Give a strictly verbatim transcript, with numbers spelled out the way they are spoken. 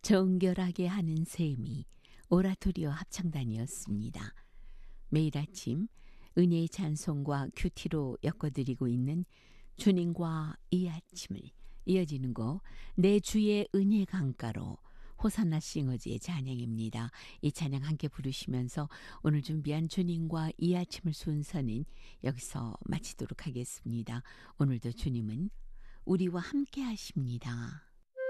정결하게 하는 셈이 오라토리오 합창단이었습니다. 매일 아침 은혜의 찬송과 큐티로 엮어드리고 있는 주님과 이 아침을 이어지는 곡 내 주의 은혜 강가로 호산나 싱어즈의 찬양입니다. 이 찬양 함께 부르시면서 오늘 준비한 주님과 이 아침을 순서는 여기서 마치도록 하겠습니다. 오늘도 주님은 우리와 함께 하십니다.